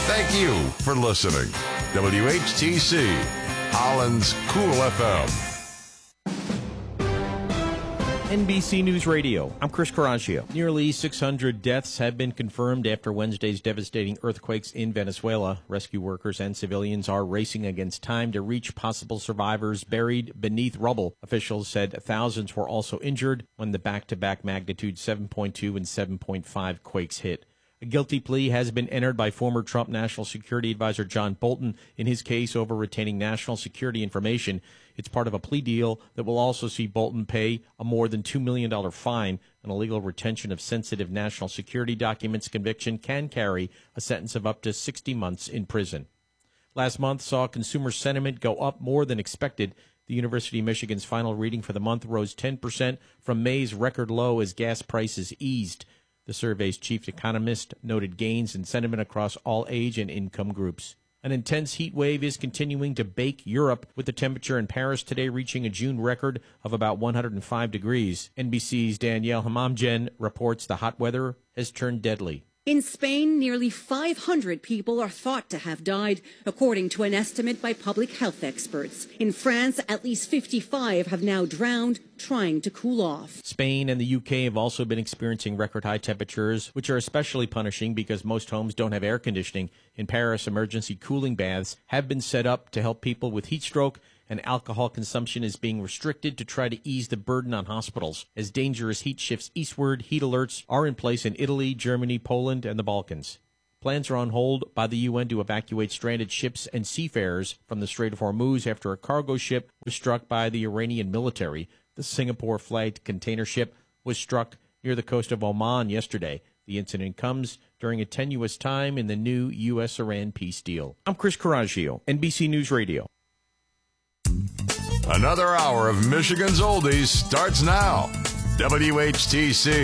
Thank you for listening. WHTC, Holland's Cool FM. NBC News Radio. I'm Chris Coraggio. Nearly 600 deaths have been confirmed after Wednesday's devastating earthquakes in Venezuela. Rescue workers and civilians are racing against time to reach possible survivors buried beneath rubble. Officials said thousands were also injured when the back-to-back magnitude 7.2 and 7.5 quakes hit. A guilty plea has been entered by former Trump National Security Advisor John Bolton in his case over retaining national security information. It's part of a plea deal that will also see Bolton pay a more than $2 million fine. An illegal retention of sensitive national security documents conviction can carry a sentence of up to 60 months in prison. Last month saw consumer sentiment go up more than expected. The University of Michigan's final reading for the month rose 10% from May's record low as gas prices eased. The survey's chief economist noted gains in sentiment across all age and income groups. An intense heat wave is continuing to bake Europe, with the temperature in Paris today reaching a June record of about 105 degrees. NBC's Danielle Hamamjen reports the hot weather has turned deadly. In Spain, nearly 500 people are thought to have died, according to an estimate by public health experts. In France, at least 55 have now drowned trying to cool off. Spain and the UK have also been experiencing record high temperatures, which are especially punishing because most homes don't have air conditioning. In Paris, emergency cooling baths have been set up to help people with heat stroke, and alcohol consumption is being restricted to try to ease the burden on hospitals. As dangerous heat shifts eastward, heat alerts are in place in Italy, Germany, Poland, and the Balkans. Plans are on hold by the UN to evacuate stranded ships and seafarers from the Strait of Hormuz after a cargo ship was struck by the Iranian military. The Singapore-flagged container ship was struck near the coast of Oman yesterday. The incident comes during a tenuous time in the new U.S.-Iran peace deal. I'm Chris Coraggio, NBC News Radio. Another hour of Michigan's Oldies starts now. WHTC.